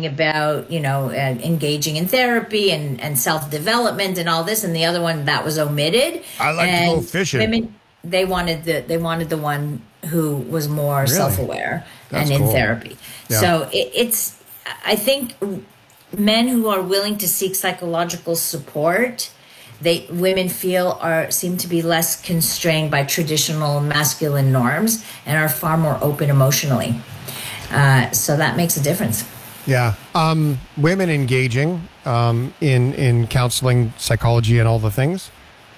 talking about, engaging in therapy and self-development and all this, and the other one that was omitted. I like to go fishing. Women, they wanted the one who was more Really? self-aware That's and in cool. therapy. Yeah. So it's, I think men who are willing to seek psychological support, women seem to be less constrained by traditional masculine norms and are far more open emotionally. So that makes a difference. Yeah. Women engaging in counseling, psychology, and all the things.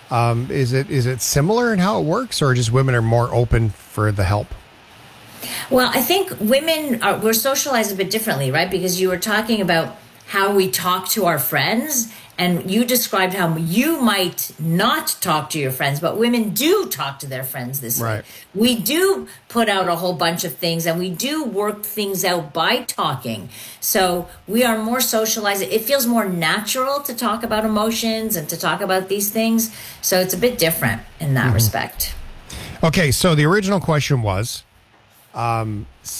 Is it similar in how it works, or just women are more open for the help? Well, I think we're socialized a bit differently, right? Because you were talking about how we talk to our friends, and you described how you might not talk to your friends, but women do talk to their friends this way. Right. We do put out a whole bunch of things, and we do work things out by talking. So we are more socialized. It feels more natural to talk about emotions and to talk about these things. So it's a bit different in that respect. Okay, so the original question was, at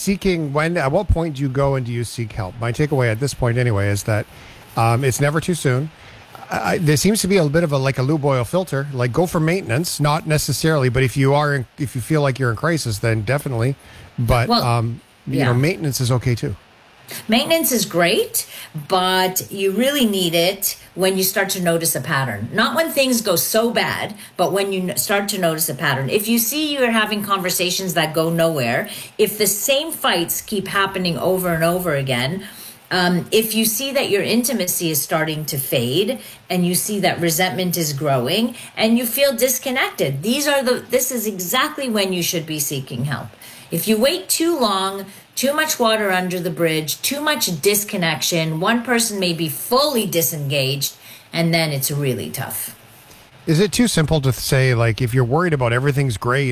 what point do you go and do you seek help? My takeaway at this point anyway is that it's never too soon. There seems to be a bit of a lube oil filter, like go for maintenance, not necessarily, but if you feel like you're in crisis, then definitely. But, maintenance is okay too. Maintenance is great, but you really need it when you start to notice a pattern. Not when things go so bad, but when you start to notice a pattern. If you see you're having conversations that go nowhere, if the same fights keep happening over and over again, if you see that your intimacy is starting to fade and you see that resentment is growing and you feel disconnected, this is exactly when you should be seeking help. If you wait too long, too much water under the bridge, too much disconnection, one person may be fully disengaged, and then it's really tough. Is it too simple to say, if you're worried about everything's great,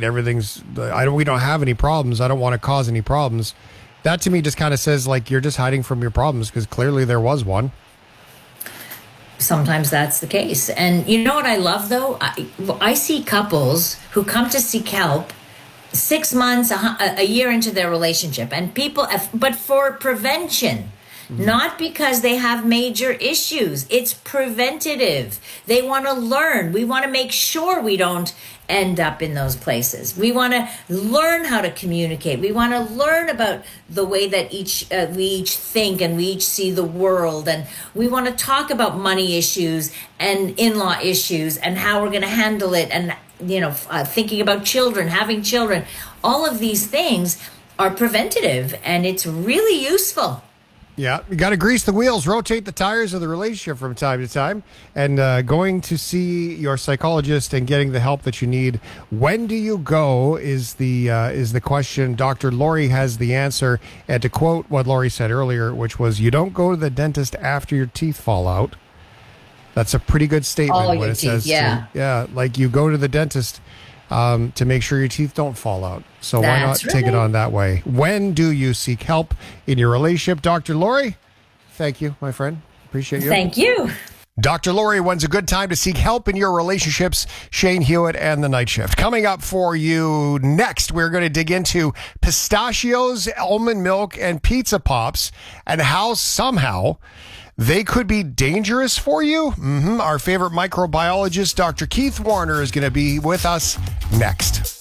we don't have any problems, I don't want to cause any problems? That to me just kind of says you're just hiding from your problems, because clearly there was one. Sometimes that's the case. And you know what I love, though? I see couples who come to seek help 6 months, a year into their relationship, and but for prevention. Not because they have major issues. It's preventative. They want to learn. We want to make sure we don't end up in those places. We want to learn how to communicate. We want to learn about the way that we each think and we each see the world. And we want to talk about money issues and in-law issues and how we're going to handle it. And, thinking about children, having children. All of these things are preventative, and it's really useful. Yeah, you got to grease the wheels, rotate the tires of the relationship from time to time, and going to see your psychologist and getting the help that you need. When do you go is the question. Dr. Lori has the answer, and to quote what Lori said earlier, which was, "You don't go to the dentist after your teeth fall out." That's a pretty good statement. All when your it teeth, says yeah. You go to the dentist to make sure your teeth don't fall out. So why not That's take it right. on that way? When do you seek help in your relationship? Dr. Lori, thank you, my friend. Appreciate you. Thank you. Dr. Lori, when's a good time to seek help in your relationships? Shane Hewitt and the Night Shift. Coming up for you next, we're going to dig into pistachios, almond milk, and pizza pops, and how somehow they could be dangerous for you. Our favorite microbiologist, Dr. Keith Warner, is going to be with us next.